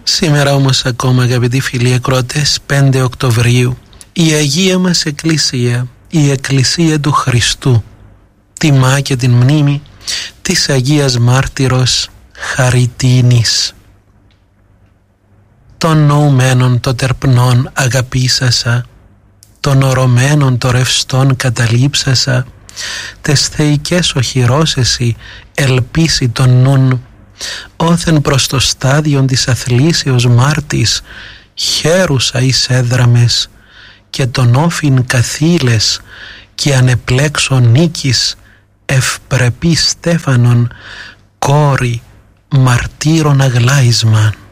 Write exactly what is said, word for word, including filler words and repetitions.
Σήμερα όμως ακόμα, αγαπητοί φίλοι ακροατές, πέντε Οκτωβρίου, η Αγία μας Εκκλησία, η Εκκλησία του Χριστού, τιμά και την μνήμη της Αγίας Μάρτυρος Χαριτίνης. Των νοουμένων το τερπνών αγαπήσασα, των ορωμένων το ρευστόν καταλήψασα, τες θεϊκές οχυρός εσύ ελπίσει τον νουν, όθεν προς το στάδιον της αθλήσεως Μάρτης χαίρουσα εις έδραμες και τον όφιν καθήλες και ανεπλέξω νίκης ευπρεπή Στέφανον κόρη μαρτύρων αγλάισμαν.